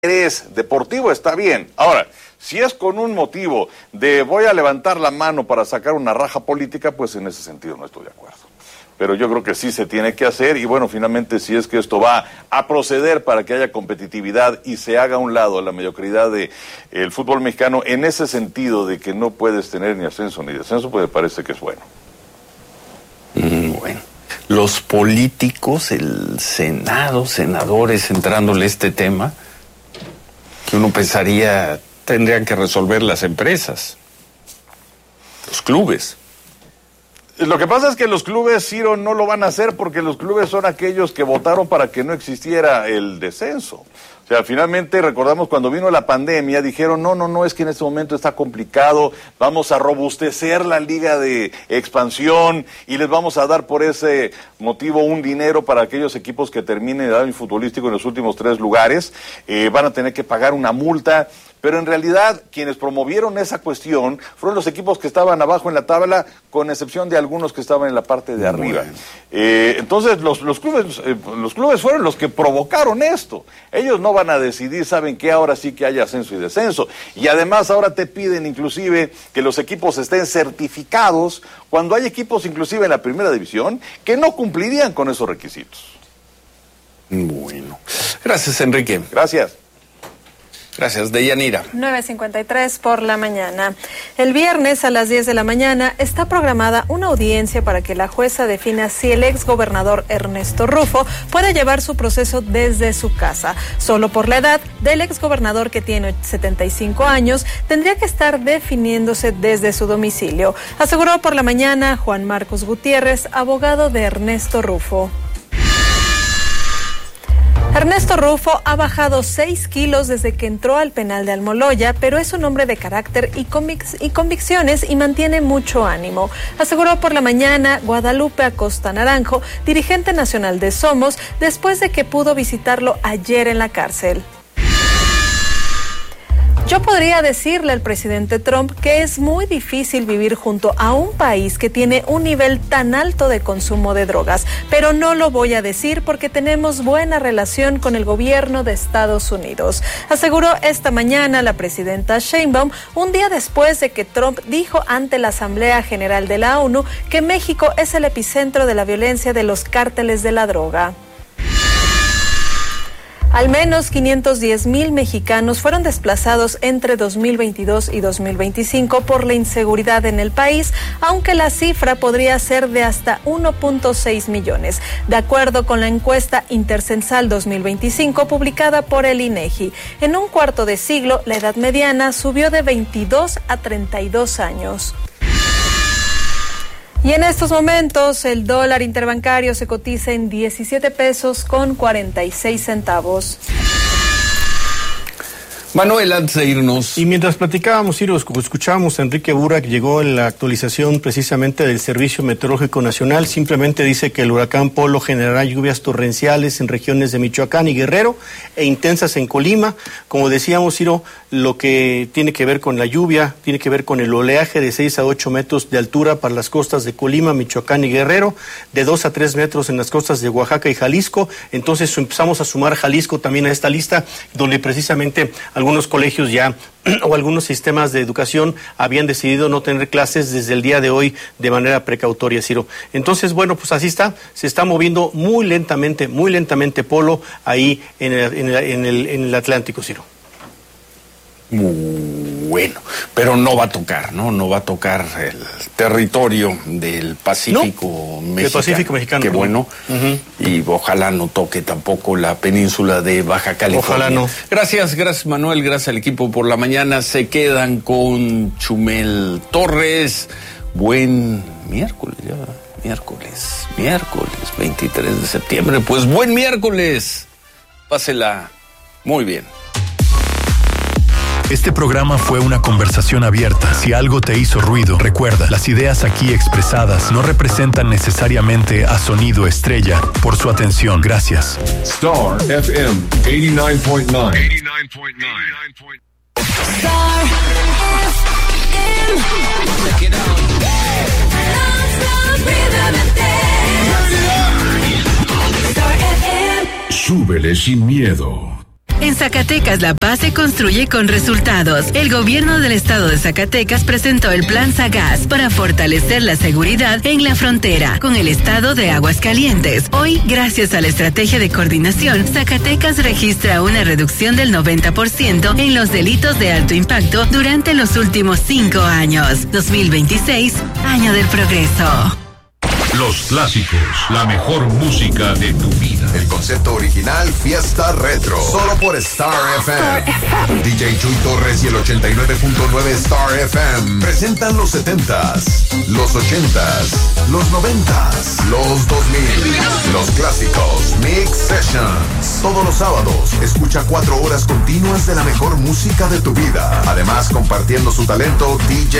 interés deportivo está bien. Ahora, si es con un motivo de voy a levantar la mano para sacar una raja política, pues en ese sentido no estoy de acuerdo. Pero yo creo que sí se tiene que hacer y bueno, finalmente si es que esto va a proceder para que haya competitividad y se haga a un lado la mediocridad del fútbol mexicano en ese sentido de que no puedes tener ni ascenso ni descenso, pues me parece que es bueno. Bueno, los políticos, el Senado, senadores entrándole este tema, que uno pensaría tendrían que resolver las empresas, los clubes. Lo que pasa es que los clubes, Ciro, no lo van a hacer porque los clubes son aquellos que votaron para que no existiera el descenso. O sea, finalmente recordamos cuando vino la pandemia, dijeron, no, es que en este momento está complicado, vamos a robustecer la liga de expansión y les vamos a dar por ese motivo un dinero para aquellos equipos que terminen el año futbolístico en los últimos 3 lugares, van a tener que pagar una multa. Pero en realidad quienes promovieron esa cuestión fueron los equipos que estaban abajo en la tabla, con excepción de algunos que estaban en la parte de arriba. Entonces los clubes fueron los que provocaron esto. Ellos no van a decidir, saben que ahora sí que haya ascenso y descenso. Y además ahora te piden inclusive que los equipos estén certificados, cuando hay equipos inclusive en la primera división que no cumplirían con esos requisitos. Bueno, gracias Enrique. Gracias. Gracias, Deyanira. 9:53 por la mañana. El viernes a las 10 de la mañana está programada una audiencia para que la jueza defina si el exgobernador Ernesto Rufo puede llevar su proceso desde su casa. Solo por la edad del exgobernador, que tiene 75 años, tendría que estar definiéndose desde su domicilio, aseguró por la mañana Juan Marcos Gutiérrez, abogado de Ernesto Rufo. Ernesto Rufo ha bajado 6 kilos desde que entró al penal de Almoloya, pero es un hombre de carácter y convicciones y mantiene mucho ánimo, aseguró por la mañana Guadalupe Acosta Naranjo, dirigente nacional de Somos, después de que pudo visitarlo ayer en la cárcel. Yo podría decirle al presidente Trump que es muy difícil vivir junto a un país que tiene un nivel tan alto de consumo de drogas, pero no lo voy a decir porque tenemos buena relación con el gobierno de Estados Unidos, aseguró esta mañana la presidenta Sheinbaum, un día después de que Trump dijo ante la Asamblea General de la ONU que México es el epicentro de la violencia de los cárteles de la droga. Al menos 510,000 mexicanos fueron desplazados entre 2022 y 2025 por la inseguridad en el país, aunque la cifra podría ser de hasta 1.6 millones, de acuerdo con la encuesta Intercensal 2025 publicada por el INEGI. En un cuarto de siglo, la edad mediana subió de 22 a 32 años. Y en estos momentos el dólar interbancario se cotiza en 17 pesos con 46 centavos. Manuel, antes de irnos. Y mientras platicábamos, Ciro, escuchábamos a Enrique Burak, llegó en la actualización precisamente del Servicio Meteorológico Nacional, simplemente dice que el huracán Polo generará lluvias torrenciales en regiones de Michoacán y Guerrero e intensas en Colima. Como decíamos, Ciro, lo que tiene que ver con la lluvia, tiene que ver con el oleaje de 6 a 8 metros de altura para las costas de Colima, Michoacán y Guerrero, de 2 a 3 metros en las costas de Oaxaca y Jalisco. Entonces empezamos a sumar Jalisco también a esta lista, donde precisamente algunos colegios ya o algunos sistemas de educación habían decidido no tener clases desde el día de hoy de manera precautoria, Ciro. Entonces, bueno, pues así está, se está moviendo muy lentamente Polo ahí en el Atlántico, Ciro. Bueno, pero no va a tocar, ¿no? No va a tocar el territorio del Pacífico mexicano. Del Pacífico mexicano. Qué bueno. Y ojalá no toque tampoco la península de Baja California. Ojalá no. Gracias Manuel, gracias al equipo por la mañana. Se quedan con Chumel Torres. Buen miércoles ya. Miércoles 23 de septiembre. Pues buen miércoles. Pásela muy bien. Este programa fue una conversación abierta. Si algo te hizo ruido, recuerda, las ideas aquí expresadas no representan necesariamente a Sonido Estrella. Por su atención, gracias. Star FM 89.9. Star FM. Súbele sin miedo. En Zacatecas, la paz se construye con resultados. El gobierno del estado de Zacatecas presentó el Plan Sagaz para fortalecer la seguridad en la frontera con el estado de Aguascalientes. Hoy, gracias a la estrategia de coordinación, Zacatecas registra una reducción del 90% en los delitos de alto impacto durante los últimos 5 años. 2026, año del progreso. Los clásicos, la mejor música de tu vida. El concepto original Fiesta Retro, solo por Star FM. DJ Chuy Torres y el 89.9 Star FM presentan los 70s, los 80s, los 90s, los 2000, los clásicos Mix Sessions. Todos los sábados, escucha 4 horas continuas de la mejor música de tu vida. Además, compartiendo su talento, DJ